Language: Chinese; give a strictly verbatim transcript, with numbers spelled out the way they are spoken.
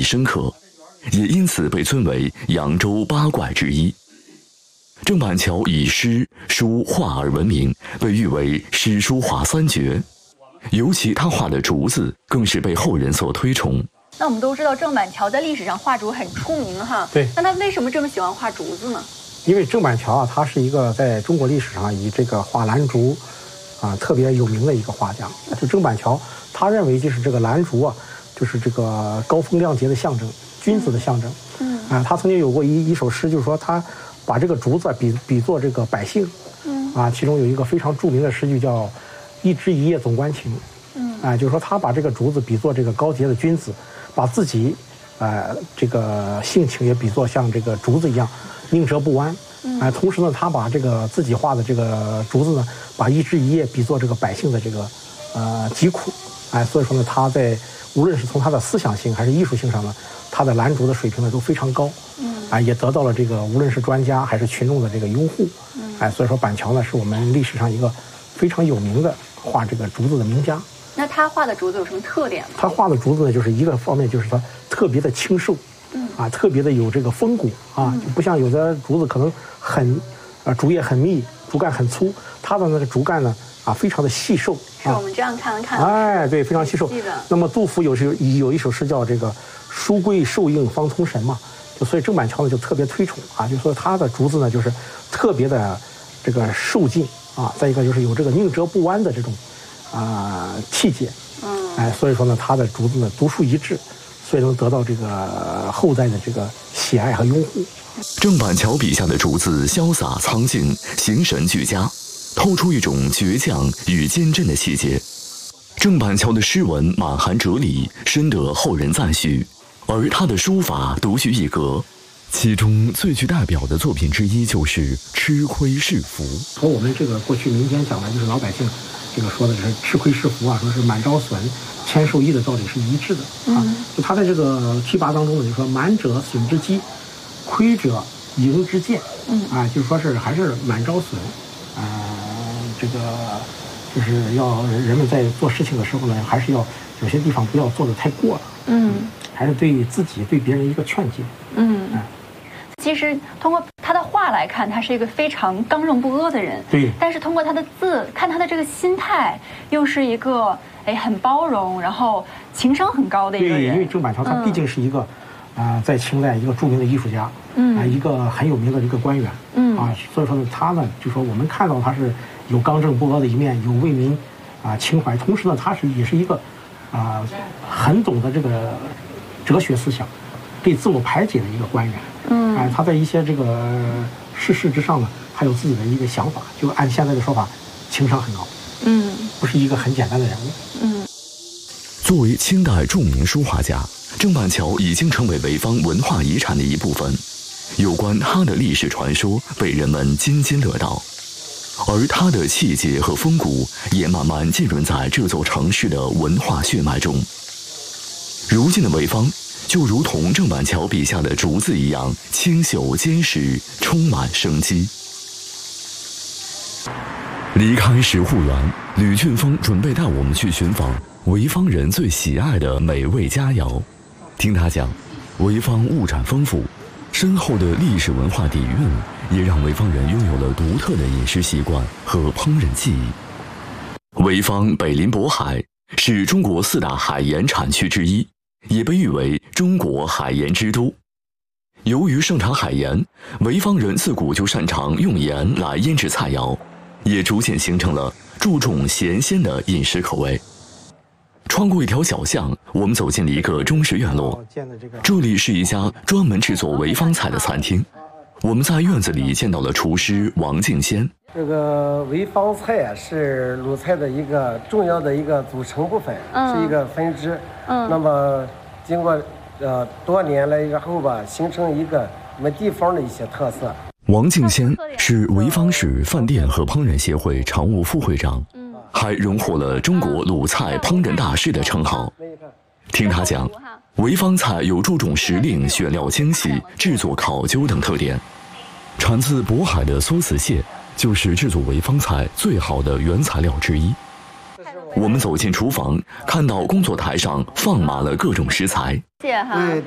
深刻，也因此被尊为扬州八怪之一。郑板桥以诗、书、画而闻名，被誉为诗书画三绝。尤其他画的竹子，更是被后人所推崇。 那我们都知道郑板桥在历史上画竹很出名哈， 对。 那他为什么这么喜欢画竹子呢？ 因为郑板桥啊，他是一个在中国历史上以这个画兰竹啊特别有名的一个画家。就郑板桥，他认为就是这个兰竹啊，就是这个高风亮节的象征，君子的象征。嗯啊，他曾经有过一一首诗，就是说他把这个竹子比比作这个百姓。嗯啊，其中有一个非常著名的诗句叫“一枝一叶总关情”。嗯啊，就是说他把这个竹子比作这个高洁的君子。把自己，呃，这个性情也比作像这个竹子一样，宁折不弯。嗯。呃，同时呢，他把这个自己画的这个竹子呢，把一枝一叶比作这个百姓的这个，呃，疾苦。哎、呃，所以说呢，他在无论是从他的思想性还是艺术性上呢，他的兰竹的水平呢都非常高。嗯。啊、呃，也得到了这个无论是专家还是群众的这个拥护。嗯。哎、呃，所以说板桥呢是我们历史上一个非常有名的画这个竹子的名家。 那他画的竹子有什么特点吗？ 他画的竹子呢，就是一个方面就是它特别的清瘦，嗯啊，特别的有这个风骨啊，就不像有的竹子可能很，呃，竹叶很密，竹竿很粗，它的那个竹竿呢啊，非常的细瘦。 是我们这样看看。 哎，对，非常细瘦。那么杜甫有时有一首诗叫这个“书贵瘦硬方通神”嘛，就所以郑板桥呢就特别推崇啊，就说他的竹子呢就是特别的这个瘦劲啊，再一个就是有这个宁折不弯的这种。啊、呃，气节，嗯，哎，所以说呢，他的竹子呢独树一帜，所以能得到这个后代的这个喜爱和拥护。 郑板桥笔下的竹子潇洒苍劲，形神俱佳，透出一种倔强与坚韧的气节。郑板桥的诗文满含哲理，深得后人赞许，而他的书法独具一格。其中最具代表的作品之一就是《吃亏是福》。 和我们这个过去民间讲的，就是老百姓。这个说的是吃亏是福啊，说是满招损，谦受益的道理是一致的啊。嗯、就他在这个提拔当中呢，就说满者损之基，亏者盈之见。嗯啊，就说是还是满招损，啊、呃，这个就是要人们在做事情的时候呢，还是要有些地方不要做得太过了。嗯，还是对自己对别人一个劝诫。嗯。啊其实通过他的画来看，他是一个非常刚正不阿的人。 对。 但是通过他的字看，他的这个心态又是一个哎很包容，然后情商很高的一个人。 对，因为郑板桥他毕竟是一个，啊、嗯呃，在清代一个著名的艺术家，嗯，啊、呃，一个很有名的一个官员，嗯啊，所以说呢，他呢就说我们看到他是有刚正不阿的一面，有为民啊、呃、情怀，同时呢，他是也是一个啊、呃、很懂得这个哲学思想，对自我排解的一个官员。嗯，哎，他在一些这个世事之上呢，他有自己的一个想法，就按现在的说法，情商很高。嗯，不是一个很简单的人物。嗯， 作为清代著名书画家，郑板桥已经成为潍坊文化遗产的一部分。有关他的历史传说被人们津津乐道，而他的气节和风骨也慢慢浸润在这座城市的文化血脉中。如今的潍坊，就如同郑板桥笔下的竹子一样清秀坚实，充满生机。离开石户园，吕俊峰准备带我们去寻访潍坊人最喜爱的美味佳肴。听他讲，潍坊物产丰富，深厚的历史文化底蕴也让潍坊人拥有了独特的饮食习惯和烹饪技艺。潍坊北临渤海，是中国四大海盐产区之一，也被誉为中国海盐之都。由于盛产海盐，潍坊人自古就擅长用盐来腌制菜肴，也逐渐形成了注重咸鲜的饮食口味。穿过一条小巷，我们走进了一个中式院落，这里是一家专门制作潍坊菜的餐厅。我们在院子里见到了厨师王敬先。 这个潍坊菜是鲁菜的一个重要的一个组成部分，嗯、是一个分支。嗯，那么经过呃多年了以后吧，形成一个我们地方的一些特色。 王敬先是潍坊市饭店和烹饪协会常务副会长，还荣获了中国鲁菜烹饪大师的称号。听他讲，潍坊菜有注重时令、选料精细、制作考究等特点。产自渤海的梭子蟹就是制作潍坊菜最好的原材料之一。我们走进厨房，看到工作台上放满了各种食材。 谢哈。 对，